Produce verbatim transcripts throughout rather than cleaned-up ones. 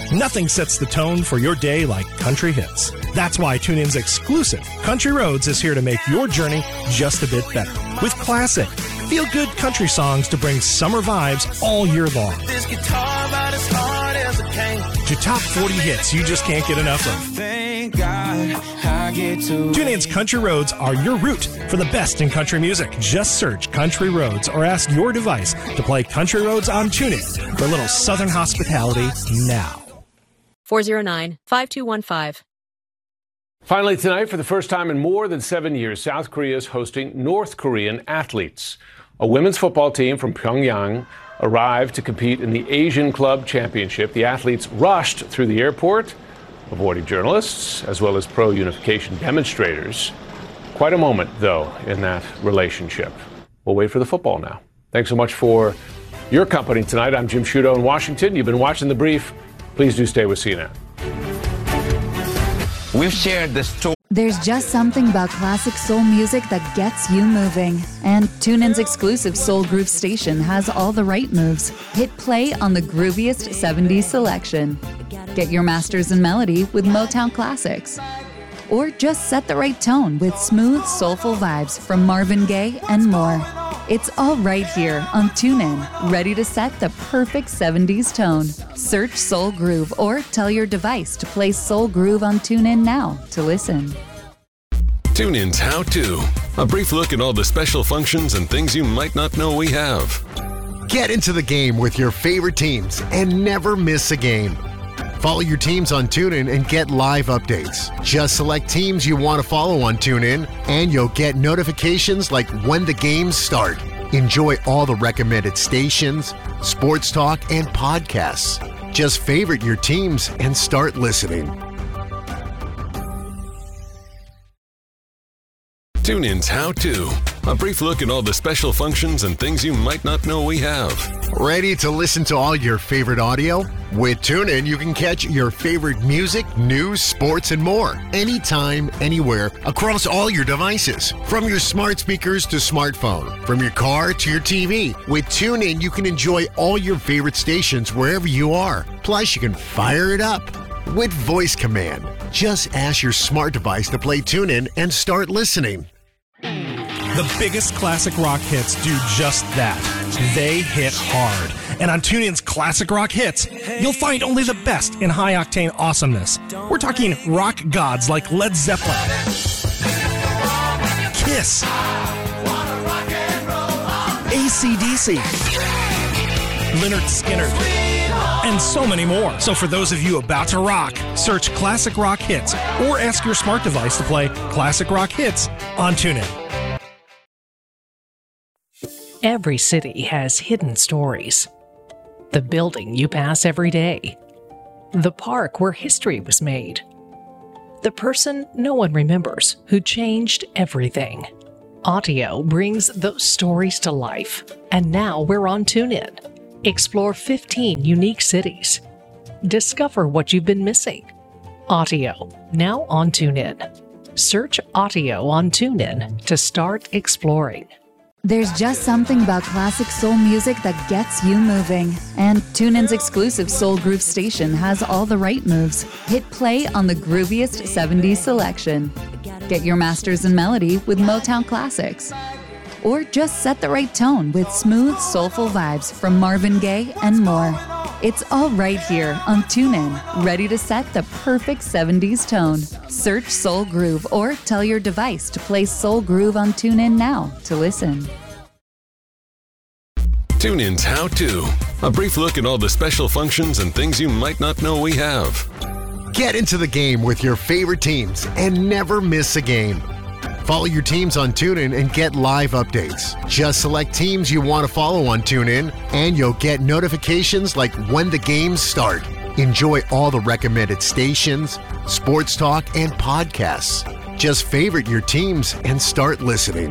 Nothing sets the tone for your day like country hits. That's why TuneIn's exclusive Country Roads is here to make your journey just a bit better. With classic, feel-good country songs to bring summer vibes all year long. This guitar about as hard as it can. To top forty hits you just can't get enough of. Thank God I get to TuneIn's Country Roads are your route for the best in country music. Just search Country Roads or ask your device to play Country Roads on TuneIn for a little Southern hospitality now. four oh nine, five two one five. Finally tonight, for the first time in more than seven years, South Korea is hosting North Korean athletes. A women's football team from Pyongyang arrived to compete in the Asian Club Championship. The athletes rushed through the airport, avoiding journalists as well as pro-unification demonstrators. Quite a moment, though, in that relationship. We'll wait for the football now. Thanks so much for your company tonight. I'm Jim Sciutto in Washington. You've been watching The Brief. Please do stay with C N N. We've shared the story. There's just something about classic soul music that gets you moving. And TuneIn's exclusive Soul Groove station has all the right moves. Hit play on the grooviest seventies selection. Get your masters in melody with Motown classics. Or just set the right tone with smooth, soulful vibes from Marvin Gaye and more. It's all right here on TuneIn, ready to set the perfect seventies tone. Search Soul Groove or tell your device to play Soul Groove on TuneIn now to listen. TuneIn's How To. A brief look at all the special functions and things you might not know we have. Get into the game with your favorite teams and never miss a game. Follow your teams on TuneIn and get live updates. Just select teams you want to follow on TuneIn, and you'll get notifications like when the games start. Enjoy all the recommended stations, sports talk, and podcasts. Just favorite your teams and start listening. TuneIn's How To. A brief look at all the special functions and things you might not know we have. Ready to listen to all your favorite audio? With TuneIn, you can catch your favorite music, news, sports, and more. Anytime, anywhere, across all your devices. From your smart speakers to smartphone. From your car to your T V. With TuneIn, you can enjoy all your favorite stations wherever you are. Plus, you can fire it up with voice command. Just ask your smart device to play TuneIn and start listening. The biggest classic rock hits do just that. They hit hard. And on TuneIn's Classic Rock Hits, you'll find only the best in high-octane awesomeness. We're talking rock gods like Led Zeppelin, Kiss, A C D C, Lynyrd Skynyrd, and so many more. So for those of you about to rock, search Classic Rock Hits or ask your smart device to play Classic Rock Hits on TuneIn. Every city has hidden stories. The building you pass every day. The park where history was made. The person no one remembers who changed everything. Audio brings those stories to life, and now we're on TuneIn. Explore fifteen unique cities. Discover what you've been missing. Audio, now on TuneIn. Search Audio on TuneIn to start exploring. There's just something about classic soul music that gets you moving. And TuneIn's exclusive Soul Groove station has all the right moves. Hit play on the grooviest seventies selection. Get your masters in melody with Motown classics. Or just set the right tone with smooth, soulful vibes from Marvin Gaye and more. It's all right here on TuneIn, ready to set the perfect seventies tone. Search Soul Groove or tell your device to play Soul Groove on TuneIn now to listen. TuneIn's How To. A brief look at all the special functions and things you might not know we have. Get into the game with your favorite teams and never miss a game. Follow your teams on TuneIn and get live updates. Just select teams you want to follow on TuneIn, and you'll get notifications like when the games start. Enjoy all the recommended stations, sports talk, and podcasts. Just favorite your teams and start listening.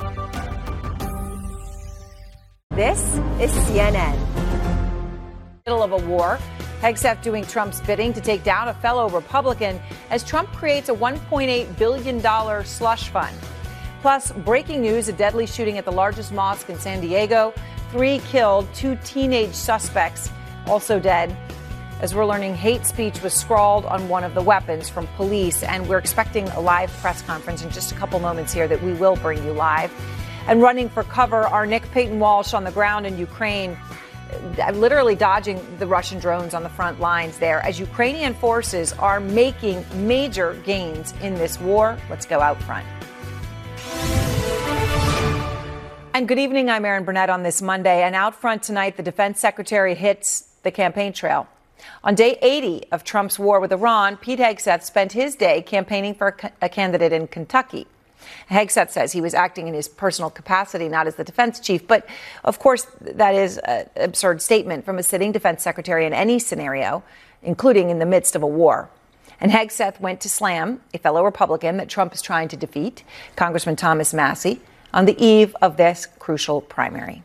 This is C N N. Middle of a war. Hegseth doing Trump's bidding to take down a fellow Republican as Trump creates a one point eight billion dollars slush fund. Plus, breaking news, a deadly shooting at the largest mosque in San Diego. Three killed, two teenage suspects also dead. as we're learning hate speech was scrawled on one of the weapons from police. And we're expecting a live press conference in just a couple moments here that we will bring you live. And running for cover are Nick Payton-Walsh on the ground in Ukraine, literally dodging the Russian drones on the front lines there as Ukrainian forces are making major gains in this war. Let's go out front. And good evening, I'm Erin Burnett on this Monday. And out front tonight, the defense secretary hits the campaign trail. On day eighty of Trump's war with Iran, Pete Hegseth spent his day campaigning for a, a candidate in Kentucky. Hegseth says he was acting in his personal capacity, not as the defense chief. But, of course, that is an absurd statement from a sitting defense secretary in any scenario, including in the midst of a war. And Hegseth went to slam a fellow Republican that Trump is trying to defeat, Congressman Thomas Massie, on the eve of this crucial primary.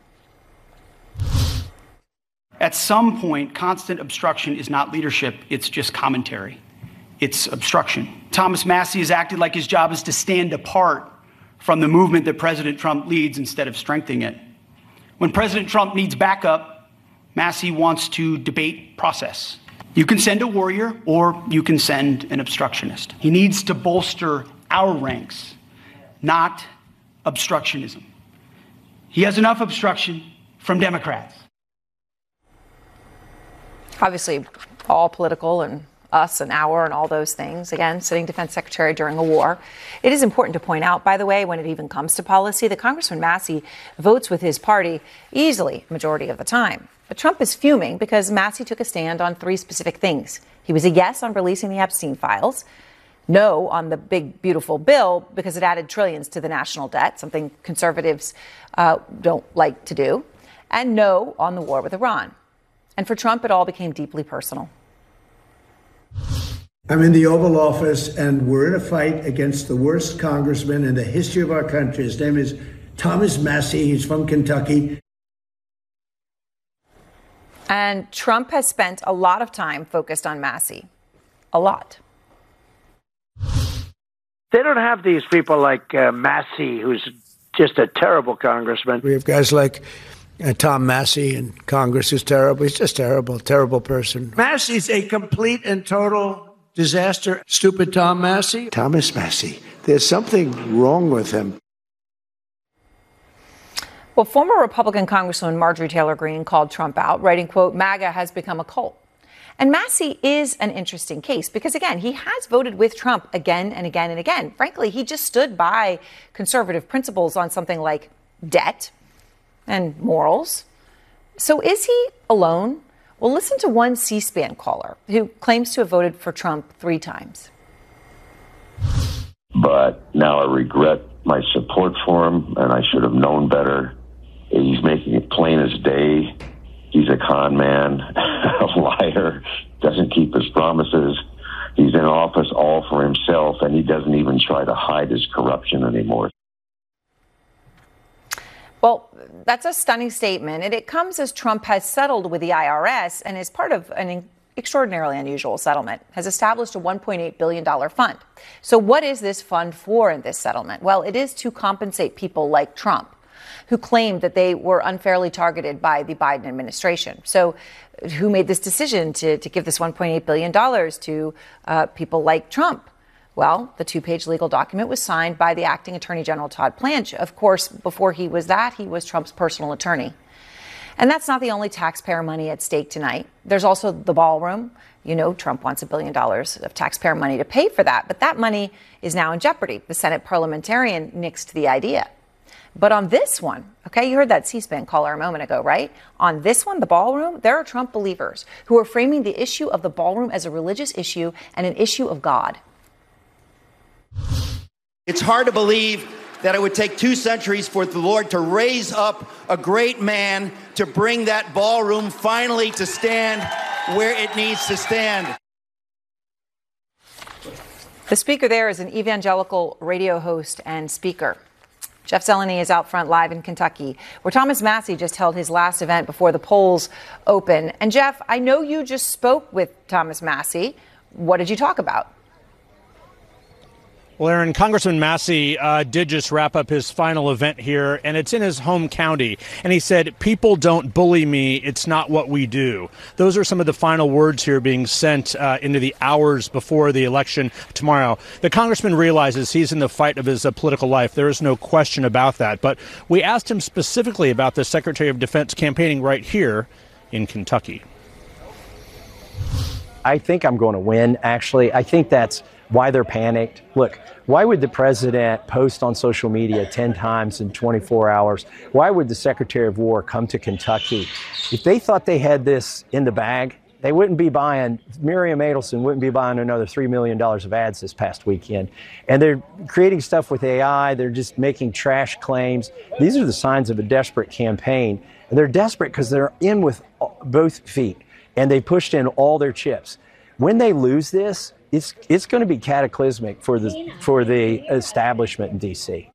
At some point, constant obstruction is not leadership, it's just commentary. It's obstruction. Thomas Massie has acted like his job is to stand apart from the movement that President Trump leads instead of strengthening it. When President Trump needs backup, Massie wants to debate process. You can send a warrior or you can send an obstructionist. He needs to bolster our ranks, not obstructionism. He has enough obstruction from Democrats. Obviously, all political and us, an hour, and all those things. Again, sitting defense secretary during a war. It is important to point out, by the way, when it even comes to policy, that Congressman Massie votes with his party easily, majority of the time. But Trump is fuming because Massie took a stand on three specific things. He was a yes on releasing the Epstein files, no on the big, beautiful bill because it added trillions to the national debt, something conservatives uh, don't like to do, and no on the war with Iran. And for Trump, it all became deeply personal. I'm in the Oval Office, and we're in a fight against the worst congressman in the history of our country. His name is Thomas Massie. He's from Kentucky. And Trump has spent a lot of time focused on Massie. A lot. They don't have these people like uh, Massie, who's just a terrible congressman. We have guys like uh, Tom Massie in Congress, who's terrible. He's just terrible, terrible person. Massie's a complete and total disaster. Stupid Tom Massie. Thomas Massie. There's something wrong with him. Well, former Republican Congresswoman Marjorie Taylor Greene called Trump out, writing, quote, MAGA has become a cult. And Massie is an interesting case because, again, he has voted with Trump again and again and again. Frankly, he just stood by conservative principles on something like debt and morals. So is he alone? Well, listen to one C-SPAN caller who claims to have voted for Trump three times. But now I regret my support for him, and I should have known better. He's making it plain as day. He's a con man, a liar, doesn't keep his promises. He's in office all for himself, and he doesn't even try to hide his corruption anymore. Well, that's a stunning statement, and it comes as Trump has settled with the I R S and is part of an extraordinarily unusual settlement, has established a one point eight billion dollars fund. So what is this fund for in this settlement? Well, it is to compensate people like Trump, who claimed that they were unfairly targeted by the Biden administration. So who made this decision to, to give this one point eight billion dollars to uh, people like Trump? Well, the two-page legal document was signed by the acting Attorney General Todd Blanche. Of course, before he was that, he was Trump's personal attorney. And that's not the only taxpayer money at stake tonight. There's also the ballroom. You know, Trump wants a billion dollars of taxpayer money to pay for that. But that money is now in jeopardy. The Senate parliamentarian nixed the idea. But on this one, okay, you heard that C-SPAN caller a moment ago, right? On this one, the ballroom, there are Trump believers who are framing the issue of the ballroom as a religious issue and an issue of God. It's hard to believe that it would take two centuries for the Lord to raise up a great man to bring that ballroom finally to stand where it needs to stand. The speaker there is an evangelical radio host and speaker. Jeff Zeleny is out front live in Kentucky, where Thomas Massie just held his last event before the polls open. And Jeff, I know you just spoke with Thomas Massie. What did you talk about? Well, Aaron, Congressman Massey uh, did just wrap up his final event here, and it's in his home county. And he said, "People don't bully me. It's not what we do." Those are some of the final words here being sent uh, into the hours before the election tomorrow. The congressman realizes he's in the fight of his uh, political life. There is no question about that. But we asked him specifically about the Secretary of Defense campaigning right here in Kentucky. I think I'm going to win, actually. I think that's why they're panicked. Look, why would the president post on social media ten times in twenty-four hours? Why would the Secretary of War come to Kentucky? If they thought they had this in the bag, they wouldn't be buying, Miriam Adelson wouldn't be buying another three million dollars of ads this past weekend. And they're creating stuff with A I. They're just making trash claims. These are the signs of a desperate campaign. And they're desperate because they're in with both feet, and they pushed in all their chips. When they lose this, It's it's going to be cataclysmic for the for the establishment in D C.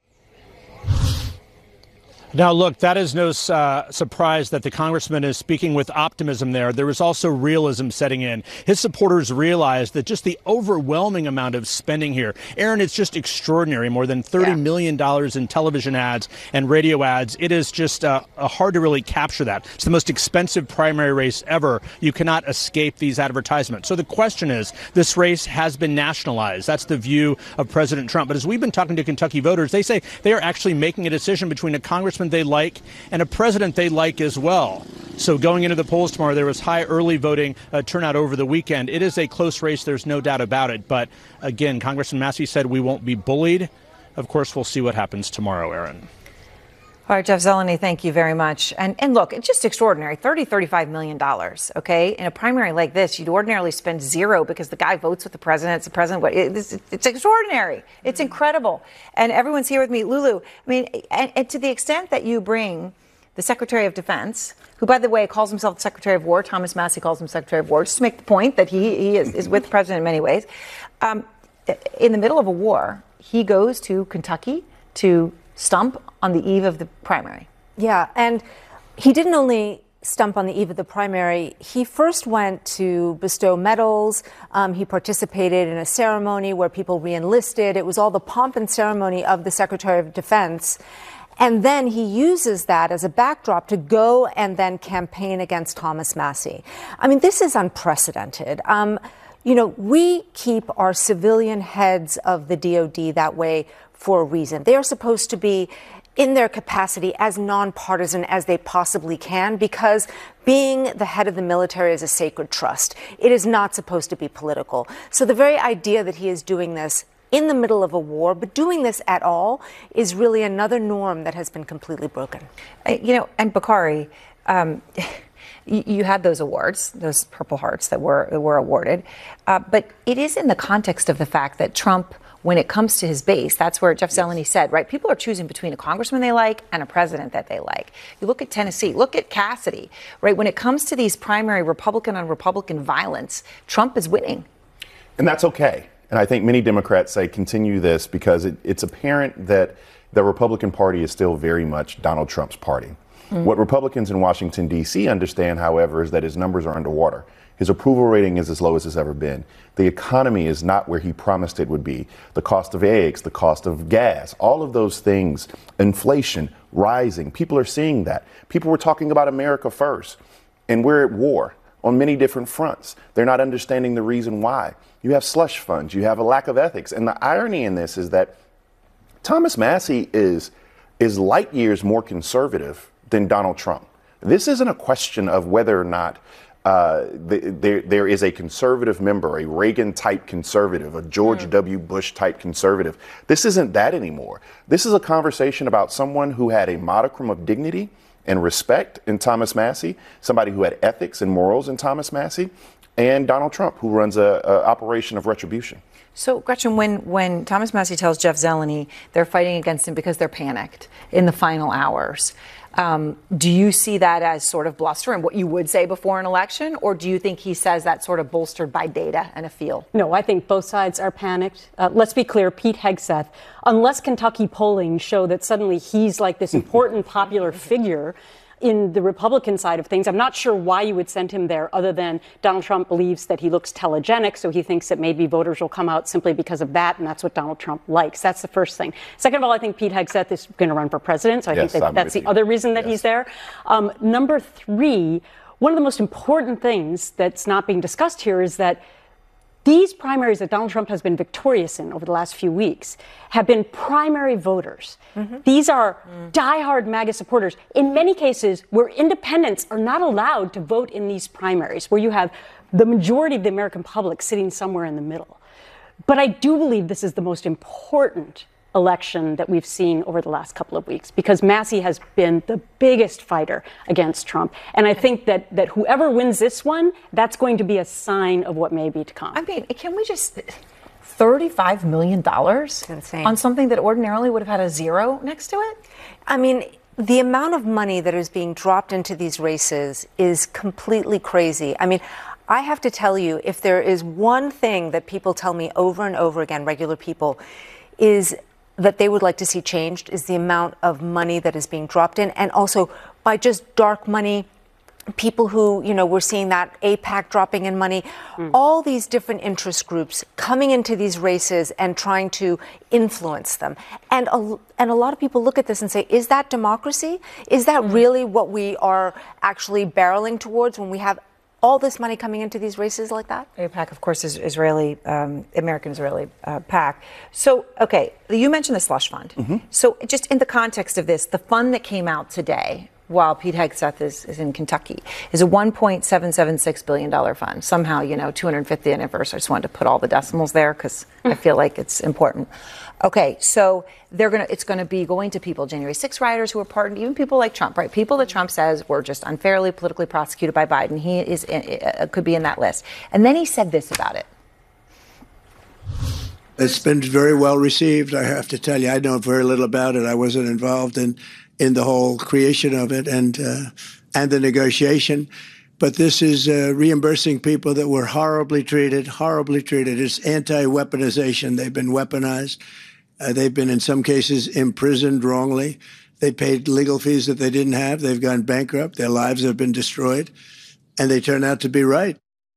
Now, look, that is no uh, surprise that the congressman is speaking with optimism there. There is also realism setting in. His supporters realize that just the overwhelming amount of spending here, Aaron, it's just extraordinary. More than thirty yeah. million dollars in television ads and radio ads. It is just uh, hard to really capture that. It's the most expensive primary race ever. You cannot escape these advertisements. So the question is, this race has been nationalized. That's the view of President Trump. But as we've been talking to Kentucky voters, they say they are actually making a decision between a congressman they like and a president they like as well. So going into the polls tomorrow, there was high early voting uh, turnout over the weekend. It is a close race. There's no doubt about it. But again, Congressman Massey said we won't be bullied. Of course, we'll see what happens tomorrow, Aaron. All right, Jeff Zeleny, thank you very much. And and look, it's just extraordinary. thirty, thirty-five million dollars, okay? In a primary like this, you'd ordinarily spend zero because the guy votes with the president. It's the president. It's, it's extraordinary. It's incredible. And everyone's here with me. Lulu, I mean, and, and to the extent that you bring the Secretary of Defense, who, by the way, calls himself the Secretary of War, Thomas Massey calls him Secretary of War, just to make the point that he, he is, is with the president in many ways. Um, in the middle of a war, he goes to Kentucky to stump on the eve of the primary. Yeah, and he didn't only stump on the eve of the primary. He first went to bestow medals. Um, he participated in a ceremony where people re-enlisted. It was all the pomp and ceremony of the Secretary of Defense. And then he uses that as a backdrop to go and then campaign against Thomas Massey. I mean, this is unprecedented. Um, you know, we keep our civilian heads of the D O D that way for a reason. They are supposed to be in their capacity as nonpartisan as they possibly can, because being the head of the military is a sacred trust. It is not supposed to be political. So the very idea that he is doing this in the middle of a war, but doing this at all, is really another norm that has been completely broken. Uh, you know, and Bakari, um, you, you had those awards, those Purple Hearts that were, that were awarded, uh, but it is in the context of the fact that Trump, when it comes to his base, that's where Jeff Zeleny said, right? People are choosing between a congressman they like and a president that they like. You look at Tennessee, look at Cassidy, right? When it comes to these primary Republican on Republican violence, Trump is winning. And that's okay. And I think many Democrats say continue this because it, it's apparent that the Republican Party is still very much Donald Trump's party. Mm. What Republicans in Washington, D C understand, however, is that his numbers are underwater. His approval rating is as low as it's ever been. The economy is not where he promised it would be. The cost of eggs, the cost of gas, all of those things, inflation rising. People are seeing that. People were talking about America first, and we're at war on many different fronts. They're not understanding the reason why. You have slush funds. You have a lack of ethics. And the irony in this is that Thomas Massey is, is light years more conservative than Donald Trump. This isn't a question of whether or not Uh, the, there, there is a conservative member, a Reagan-type conservative, a George mm. W. Bush-type conservative. This isn't that anymore. This is a conversation about someone who had a modicum of dignity and respect in Thomas Massey, somebody who had ethics and morals in Thomas Massey, and Donald Trump, who runs a, a operation of retribution. So, Gretchen, when, when Thomas Massey tells Jeff Zeleny they're fighting against him because they're panicked in the final hours, Um, do you see that as sort of bluster and what you would say before an election? Or do you think he says that sort of bolstered by data and a feel? No, I think both sides are panicked. Uh, let's be clear, Pete Hegseth, unless Kentucky polling show that suddenly he's like this important popular figure, in the Republican side of things. I'm not sure why you would send him there other than Donald Trump believes that he looks telegenic, so he thinks that maybe voters will come out simply because of that, and that's what Donald Trump likes. That's the first thing. Second of all, I think Pete Hegseth is going to run for president, so I Yes, think that I'm that's with the you. other reason that Yes. he's there. Um, number three, one of the most important things that's not being discussed here is that these primaries that Donald Trump has been victorious in over the last few weeks have been primary voters. Mm-hmm. These are mm. diehard MAGA supporters, in many cases where independents are not allowed to vote in these primaries, where you have the majority of the American public sitting somewhere in the middle. But I do believe this is the most important election that we've seen over the last couple of weeks, because Massey has been the biggest fighter against Trump. And I think that that whoever wins this one, that's going to be a sign of what may be to come. I mean, can we just thirty-five million dollars on something that ordinarily would have had a zero next to it? I mean, the amount of money that is being dropped into these races is completely crazy. I mean, I have to tell you, if there is one thing that people tell me over and over again, regular people, is that they would like to see changed, is the amount of money that is being dropped in. And also by just dark money, people who, you know, we're seeing that AIPAC dropping in money, mm. all these different interest groups coming into these races and trying to influence them. And a, and a lot of people look at this and say, is that democracy? Is that mm. really what we are actually barreling towards when we have all this money coming into these races like that? AIPAC, of course, is Israeli, um, American Israeli uh, PAC. So, okay, you mentioned the slush fund. Mm-hmm. So just in the context of this, the fund that came out today while Pete Hegseth is, is in Kentucky is a one point seven seven six billion dollars fund. Somehow, you know, two hundred fiftieth anniversary. I just wanted to put all the decimals there because I feel like it's important. Okay, so they're gonna. It's going to be going to people, January sixth rioters who were pardoned, even people like Trump, right? People that Trump says were just unfairly politically prosecuted by Biden. He is uh, could be in that list. And then he said this about it. It's been very well received, I have to tell you. I know very little about it. I wasn't involved in, in the whole creation of it and uh, and the negotiation. But this is uh, reimbursing people that were horribly treated, horribly treated. It's anti-weaponization. They've been weaponized. Uh, they've been, in some cases, imprisoned wrongly. They paid legal fees that they didn't have. They've gone bankrupt. Their lives have been destroyed. And they turn out to be right.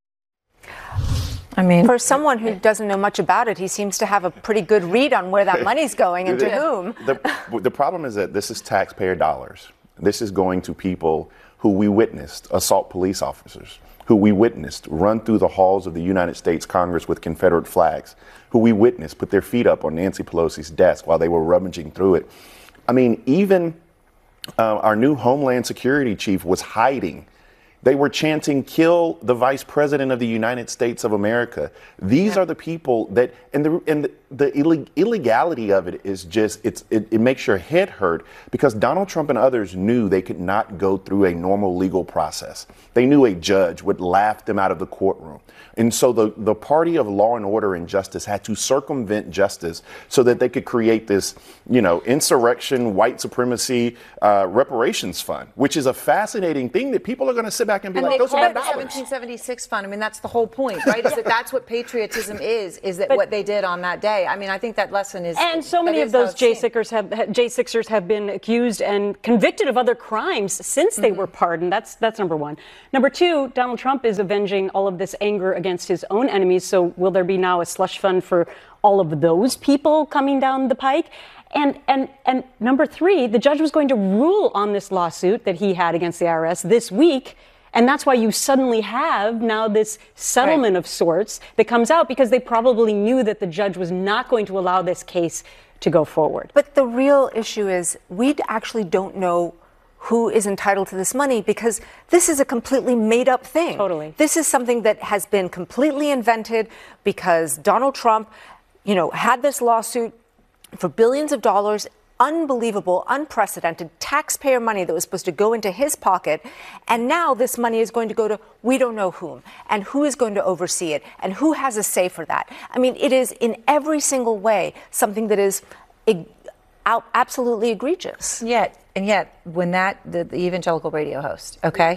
I mean, for someone who doesn't know much about it, he seems to have a pretty good read on where that money's going and to whom. The, the problem is that this is taxpayer dollars. This is going to people who we witnessed assault police officers, who we witnessed run through the halls of the United States Congress with Confederate flags, who we witnessed put their feet up on Nancy Pelosi's desk while they were rummaging through it. I mean, even uh, our new Homeland Security chief was hiding. They were chanting, "Kill the Vice President of the United States of America." These yeah. are the people that, and the and the, the illeg- illegality of it is just, it's it, it makes your head hurt, because Donald Trump and others knew they could not go through a normal legal process. They knew a judge would laugh them out of the courtroom. And so the, the party of law and order and justice had to circumvent justice so that they could create this, you know, insurrection, white supremacy, uh, reparations fund, which is a fascinating thing that people are going to sit back and be and like, they those are my call it the dollars. seventeen seventy-six fund. I mean, that's the whole point, right? Is that that's what patriotism is, is that But, what they did on that day. I mean, I think that lesson is. And so many of those J sixers have J sixers have been accused and convicted of other crimes since they mm-hmm. were pardoned. That's that's number one. Number two, Donald Trump is avenging all of this anger against his own enemies. So will there be now a slush fund for all of those people coming down the pike? And and and number three, the judge was going to rule on this lawsuit that he had against the I R S this week. And that's why you suddenly have now this settlement right. of sorts that comes out, because they probably knew that the judge was not going to allow this case to go forward. But the real issue is we actually don't know who is entitled to this money, because this is a completely made up thing. Totally. This is something that has been completely invented because Donald Trump, you know, had this lawsuit for billions of dollars. Unbelievable, unprecedented taxpayer money that was supposed to go into his pocket. And now this money is going to go to we don't know whom, and who is going to oversee it, and who has a say for that. I mean, it is in every single way something that is eg- out, absolutely egregious. Yet, and yet, when that, the, the evangelical radio host, okay?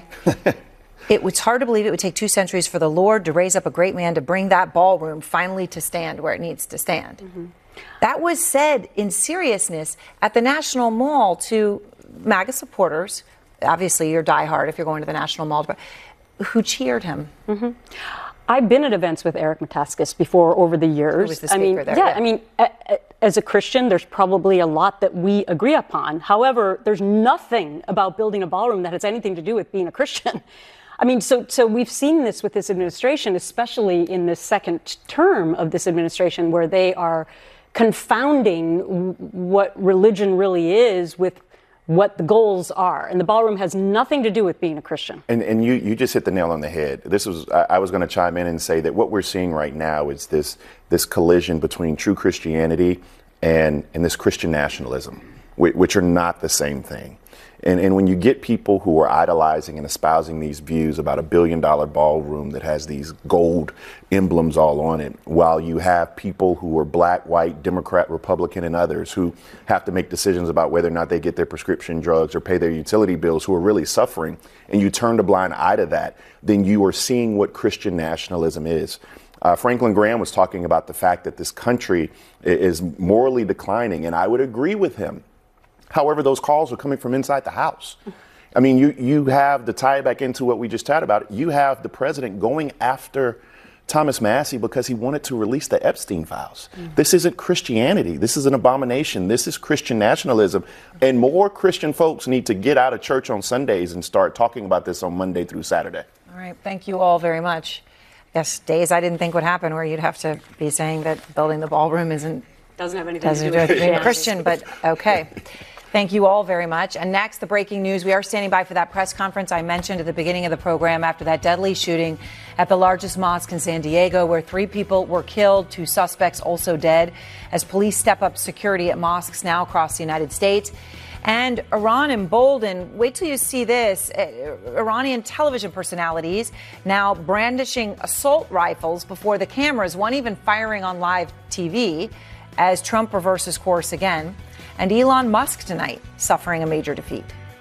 It was hard to believe it would take two centuries for the Lord to raise up a great man to bring that ballroom finally to stand where it needs to stand. Mm-hmm. That was said in seriousness at the National Mall to MAGA supporters obviously you're diehard if you're going to the National Mall, but who cheered him? Mm-hmm. I've been at events with Eric Metaxas before over the years. Who was the speaker I mean, there? Yeah, Yeah. I mean, a, a, as a Christian, there's probably a lot that we agree upon. However, there's nothing about building a ballroom that has anything to do with being a Christian. I mean, so so we've seen this with this administration, especially in the second term of this administration, where they are confounding w- what religion really is with what the goals are. And the ballroom has nothing to do with being a Christian. And, and you, you just hit the nail on the head. This was I, I was going to chime in and say that what we're seeing right now is this this collision between true Christianity and, and this Christian nationalism, which, which are not the same thing. And, and when you get people who are idolizing and espousing these views about a billion dollar ballroom that has these gold emblems all on it, while you have people who are black, white, Democrat, Republican, and others who have to make decisions about whether or not they get their prescription drugs or pay their utility bills, who are really suffering, and you turn a blind eye to that, then you are seeing what Christian nationalism is. Uh, Franklin Graham was talking about the fact that this country is morally declining, and I would agree with him. However, those calls are coming from inside the House. I mean, you, you have, to tie it back into what we just chatted about, you have the president going after Thomas Massie because he wanted to release the Epstein files. Mm-hmm. This isn't Christianity. This is an abomination. This is Christian nationalism. And more Christian folks need to get out of church on Sundays and start talking about this on Monday through Saturday. All right. Thank you all very much. Yes, days I didn't think would happen where you'd have to be saying that building the ballroom isn't Doesn't have anything doesn't to do with being a Christianity. Christian, but okay. Thank you all very much. And next, the breaking news. We are standing by for that press conference I mentioned at the beginning of the program after that deadly shooting at the largest mosque in San Diego, where three people were killed, two suspects also dead, as police step up security at mosques now across the United States. And Iran emboldened. Wait till you see this. Uh, Iranian television personalities now brandishing assault rifles before the cameras, one even firing on live T V as Trump reverses course again. And Elon Musk tonight suffering a major defeat.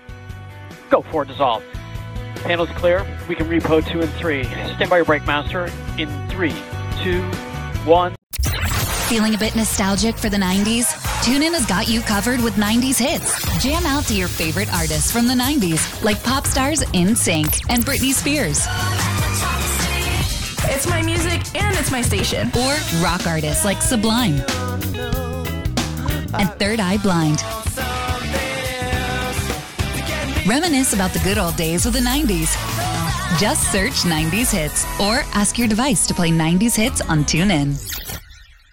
Go for it, dissolve. Panel's clear. We can repo two and three. Stand by your brake master in three, two, one. Feeling a bit nostalgic for the nineties? TuneIn has got you covered with nineties hits. Jam out to your favorite artists from the nineties, like pop stars In Sync and Britney Spears. It's my music and it's my station. Or rock artists like Sublime and Third Eye Blind. Reminisce about the good old days of the nineties. Just search nineties hits or ask your device to play nineties hits on TuneIn.